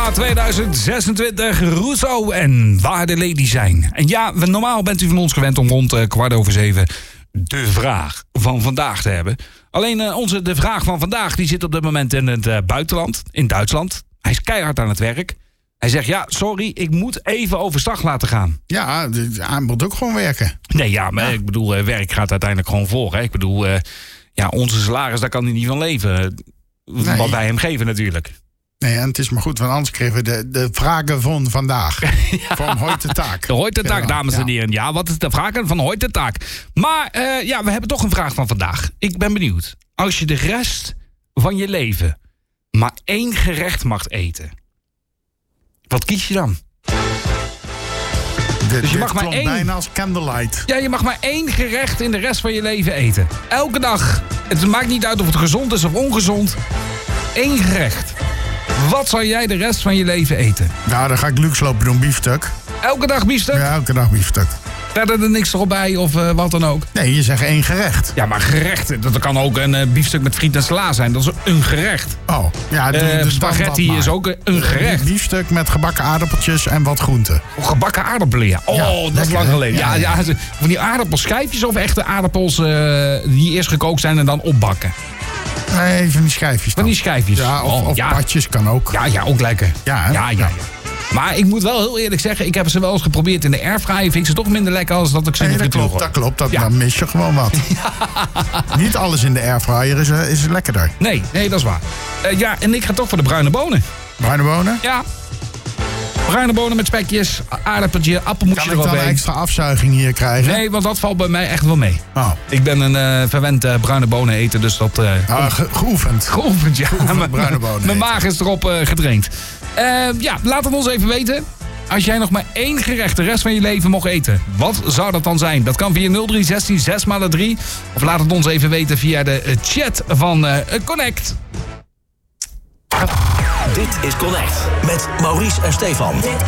jaar 2026. Rousseau en Waar de Ladies Zijn. En ja, normaal bent u van ons gewend om rond 7:15 de vraag van vandaag te hebben. Alleen de vraag van vandaag die zit op dit moment in het buitenland, in Duitsland. Hij is keihard aan het werk. Hij zegt, ja, sorry, ik moet even overstag laten gaan. Ja, hij moet ook gewoon werken. Nee, ja, maar ik bedoel, werk gaat uiteindelijk gewoon voor. Hè? Ik bedoel, onze salaris, daar kan hij niet van leven. Nee. Wat wij hem geven natuurlijk. Nee, en het is maar goed, want anders kregen we de vragen van vandaag. Ja. Van Heute Taak. De Heute Taak, dames en heren. Ja, wat is de vraag van Heute Taak? Maar we hebben toch een vraag van vandaag. Ik ben benieuwd. Als je de rest van je leven maar 1 gerecht mag eten, wat kies je dan? Dus je mag maar 1. Bijna als candlelight. Ja, je mag maar 1 gerecht in de rest van je leven eten. Elke dag. Het maakt niet uit of het gezond is of ongezond. 1 gerecht. Wat zou jij de rest van je leven eten? Nou, dan ga ik luxe lopen doen, biefstuk. Elke dag biefstuk? Ja, elke dag biefstuk. Verder er niks erop bij of wat dan ook? Nee, je zegt 1 gerecht. Ja, maar gerecht, dat kan ook een biefstuk met friet en sla zijn. Dat is een gerecht. Oh, ja. De spaghetti is ook een gerecht. Biefstuk met gebakken aardappeltjes en wat groenten. Oh, gebakken aardappelen, ja. Oh, ja, dat is lang geleden. Ja. Van die aardappelschijfjes of echte aardappels die eerst gekookt zijn en dan opbakken? Nee, van die schijfjes. Van die schijfjes. Ja, of patjes kan ook. Ja, ook lekker. Ja. Maar ik moet wel heel eerlijk zeggen, ik heb ze wel eens geprobeerd in de airfryer. Vind ik ze toch minder lekker als dat ik ze in de frituur gooi. Dat klopt. Dan mis je gewoon wat. Ja. Niet alles in de airfryer is lekkerder. Nee, dat is waar. En ik ga toch voor de bruine bonen. Bruine bonen? Ja. Bruine bonen met spekjes, aardappeltje, appelmoesje eroverheen. Kan ik dan een extra afzuiging hier krijgen? Nee, want dat valt bij mij echt wel mee. Oh. Ik ben een verwend bruine bonen eten, dus dat... Geoefend. Geoefend, ja. Geoefend bruine bonen Mijn maag is erop getraind. Laat het ons even weten. Als jij nog maar 1 gerecht de rest van je leven mocht eten, wat zou dat dan zijn? Dat kan via 0316 6x3. Of laat het ons even weten via de chat van Connect. Dit is Connect met Maurice en Stefan.